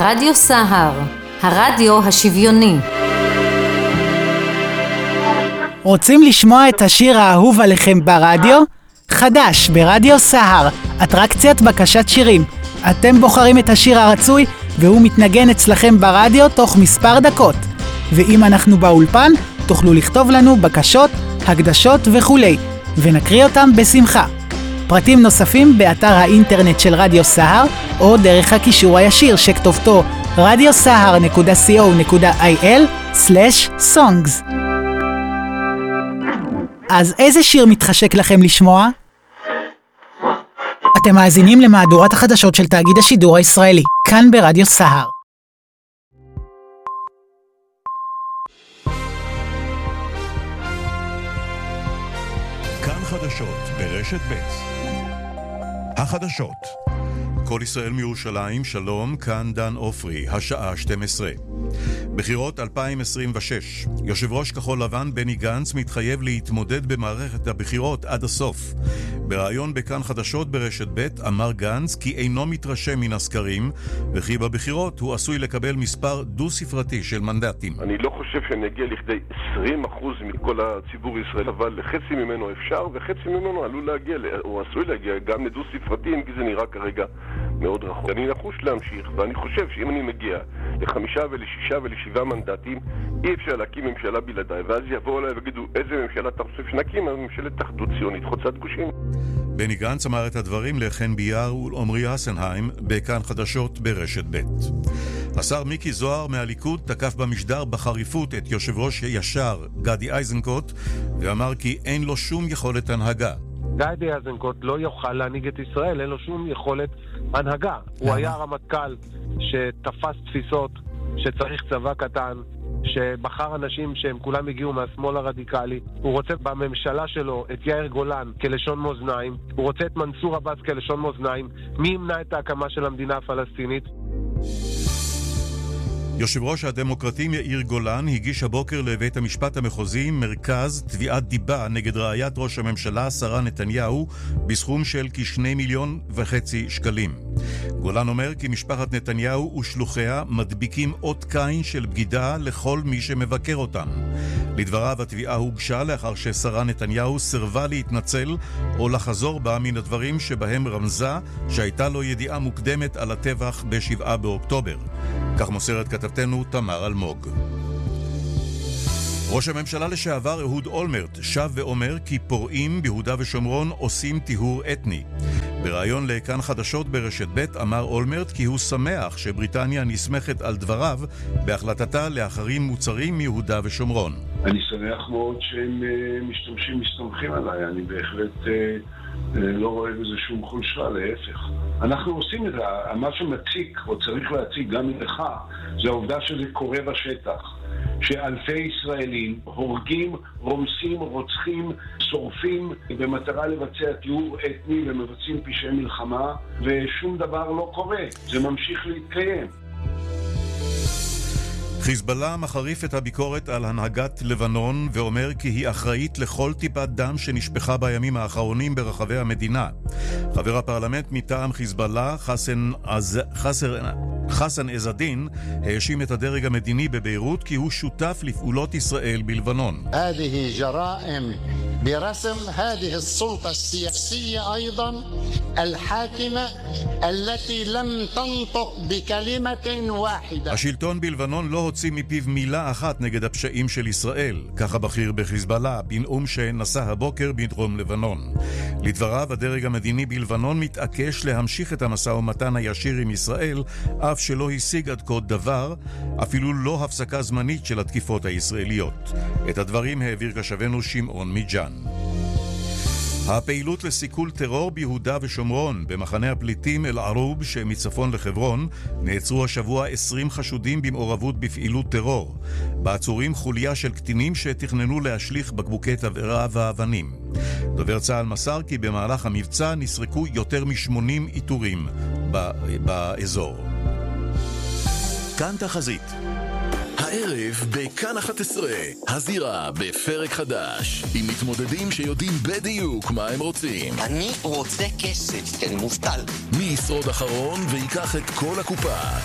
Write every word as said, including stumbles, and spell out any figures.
רדיו סהר, הרדיו השוויוני. רוצים לשמוע את השיר האהוב עליכם ברדיו? חדש ברדיו סהר, אטרקציית בקשת שירים. אתם בוחרים את השיר הרצוי והוא מתנגן אצלכם ברדיו תוך מספר דקות. ואם אנחנו באולפן, תוכלו לכתוב לנו בקשות, הקדשות וכולי, ונקריא אותם בשמחה. פרטים נוספים באתר האינטרנט של רדיו סהר, או דרך הקישור הישיר שכתובתו רדיו סהר נקודה סי או נקודה איי אל סלש סונגס. אז איזה שיר מתחשק לכם לשמוע? אתם מאזינים למהדורת החדשות של תאגיד השידור הישראלי, כאן ברדיו סהר. כאן חדשות ברשת ב'. החדשות. כל ישראל מירושלים, שלום, כאן דן אופרי, השעה שתים עשרה. בחירות אלפיים עשרים ושש. יושב ראש כחול לבן בני גנץ מתחייב להתמודד במערכת הבחירות עד הסוף. בראיון בכאן חדשות ברשת ב' אמר גנץ כי אינו מתרשם מן הסקרים, וכי בבחירות הוא עשוי לקבל מספר דו-ספרתי של מנדטים. אני לא חושב שנגיע לכדי עשרים אחוז מכל הציבור ישראל, אבל לחצי ממנו אפשר, וחצי ממנו עלול להגיע, הוא עשוי להגיע גם לדו-ספרתיים, כי זה נראה כרגע מאוד רחוק. אני נחוש להמשיך, ואני חושב שאם אני מגיע לחמישה ולשישה ולשבעה מנדטים, אי אפשר להקים ממשלה בלעדיי, ואז יבואו אליי ויגידו, איזה ממשלה אתה חושב שנקים? ממשלת אחדות ציונית חוצת גושים. בני גנץ אמר את הדברים לחן ביאר ולעומרי הסנהיים בכאן חדשות ברשת ב'. השר מיקי זוהר מהליכוד תקף במשדר בחריפות את יושב ראש ישר גדי איזנקוט, ואמר כי אין לו שום יכולת הנהגה. גדי איזנקוט לא יוכל להנהיג את ישראל, אין לו שום יכולת הנהגה. הוא היה רמטכ"ל שתפס תפיסות שצריך צבא קטן, שבחר אנשים שהם כולם הגיעו מהשמאל הרדיקלי. הוא רוצה בממשלה שלו את יאיר גולן כלשון מאזניים, הוא רוצה את מנסור עבאס כלשון מאזניים. מי ימנע את ההקמה של המדינה הפלסטינית? יושב ראש הדמוקרטים יאיר גולן הגיש הבוקר לבית המשפט המחוזי מרכז תביעת דיבה נגד רעיית ראש הממשלה שרה נתניהו בסכום של כשני מיליון וחצי שקלים. גולן אומר כי משפחת נתניהו ושלוחיה מדביקים אות קין של בגידה לכל מי שמבקר אותם. לדבריו התביעה הוגשה לאחר ששרה נתניהו סרבה להתנצל או לחזור בה מן הדברים שבהם רמזה שהייתה לו ידיעה מוקדמת על הטבח בשבעה באוקטובר. כך מוסרת כתבתנו תמר אלמוג. ראש הממשלה לשעבר אהוד אולמרט שב ואומר כי פורעים ביהודה ושומרון עושים טיהור אתני. בראיון לכאן חדשות ברשת ב' אמר אולמרט כי הוא שמח שבריטניה נסמכת על דבריו בהחלטתה להחרים מוצרים מיהודה ושומרון. אני שמח מאוד שהם משתמשים, מסתמכים עליי. אני בהחלט לא רואה בזה שום חולשה, להפך. אנחנו עושים את זה. מה שמציק או צריך להציג גם לך זה העובדה שזה קורה בשטח. שאלפי ישראלים הורגים, רומסים, רוצחים, שורפים במטרה לבצע טיהור אתני ומבצעים פשעי מלחמה, ושום דבר לא קורה. זה ממשיך להתקיים. חיזבאללה מחריף את הביקורת על הנהגת לבנון ואומר כי היא אחראית לכל טיפת דם שנשפכה בימים האחרונים ברחבי המדינה. חבר הפרלמנט מטעם חיזבאללה, חסן עז... חסר... חסן עזדין, האשים את הדרג המדיני בביירות כי הוא שותף לפעולות ישראל בלבנון. هذه جرائم برسم هذه السلطة السياسية أيضا الحاكمة التي لم تنطق بكلمة واحدة. השלטון בלבנון לא הוציא מפיו מילה אחת נגד הפשעים של ישראל, ככה בכיר בחיזבאללה בנאום שנשא הבוקר בדרום לבנון. לדבריו, הדרג המדיני בלבנון מתעקש להמשיך את המשא ומתן הישיר עם ישראל, אף שלא השיג עד כה דבר, אפילו לא הפסקה זמנית של התקיפות הישראליות. את הדברים העביר קשבנו שמעון מג'אן. הפעילות לסיכול טרור ביהודה ושומרון במחנה הפליטים אל-ערוב שמצפון לחברון נעצרו השבוע עשרים חשודים במעורבות בפעילות טרור. בעצורים חוליה של קטינים שתכננו להשליך בקבוקי תבערה ואבנים. דובר צה"ל מסר כי במהלך המבצע נסרקו יותר מ-שמונים איתורים באזור. כאן תחזית. הערב בכאן אחת עשרה, הזירה בפרק חדש, עם מתמודדים שיודעים בדיוק מה הם רוצים. אני רוצה כסף, כי אני מובטל. מי ישרוד אחרון ויקח את כל הקופה?